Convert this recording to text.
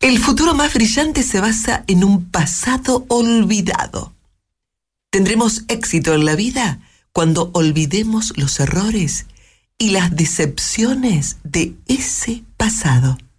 El futuro más brillante se basa en un pasado olvidado. Tendremos éxito en la vida cuando olvidemos los errores y las decepciones de ese pasado.